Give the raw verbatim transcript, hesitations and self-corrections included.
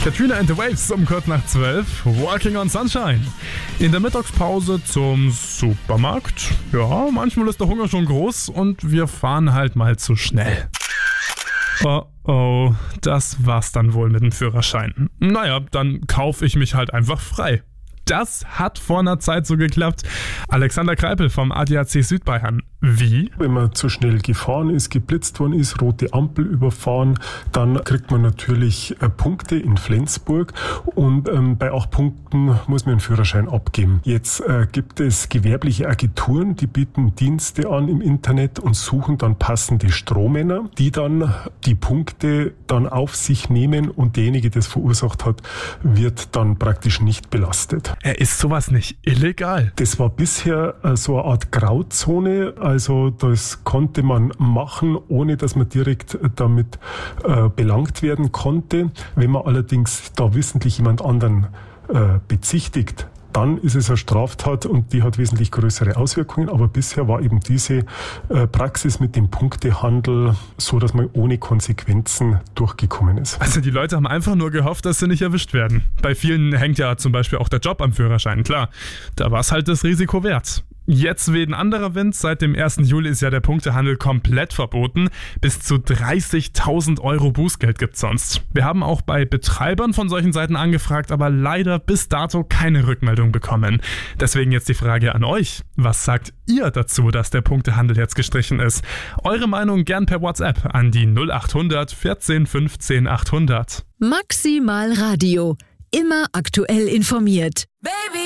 Katrina and the Waves um kurz nach zwölf. Walking on Sunshine. In der Mittagspause zum Supermarkt. Ja, manchmal ist der Hunger schon groß und wir fahren halt mal zu schnell. Oh oh, das war's dann wohl mit dem Führerschein. Naja, dann kaufe ich mich halt einfach frei. Das hat vor einer Zeit so geklappt. Alexander Kreipel vom A D A C Südbayern. Wie? Wenn man zu schnell gefahren ist, geblitzt worden ist, rote Ampel überfahren, dann kriegt man natürlich äh, Punkte in Flensburg und ähm, bei acht Punkten muss man einen Führerschein abgeben. Jetzt äh, gibt es gewerbliche Agenturen, die bieten Dienste an im Internet und suchen dann passende Strohmänner, die dann die Punkte dann auf sich nehmen und derjenige, der es verursacht hat, wird dann praktisch nicht belastet. Er ist sowas nicht illegal? Das war bisher äh, so eine Art Grauzone. Also das konnte man machen, ohne dass man direkt damit äh, belangt werden konnte. Wenn man allerdings da wissentlich jemand anderen äh, bezichtigt, dann ist es eine Straftat und die hat wesentlich größere Auswirkungen. Aber bisher war eben diese äh, Praxis mit dem Punktehandel so, dass man ohne Konsequenzen durchgekommen ist. Also die Leute haben einfach nur gehofft, dass sie nicht erwischt werden. Bei vielen hängt ja zum Beispiel auch der Job am Führerschein, klar. Da war es halt das Risiko wert. Jetzt weht ein anderer Wind. Seit dem ersten Juli ist ja der Punktehandel komplett verboten. Bis zu dreißigtausend Euro Bußgeld gibt's sonst. Wir haben auch bei Betreibern von solchen Seiten angefragt, aber leider bis dato keine Rückmeldung bekommen. Deswegen jetzt die Frage an euch. Was sagt ihr dazu, dass der Punktehandel jetzt gestrichen ist? Eure Meinung gern per WhatsApp an die null acht hundert vierzehn fünfzehn achthundert. Maximal Radio. Immer aktuell informiert. Baby.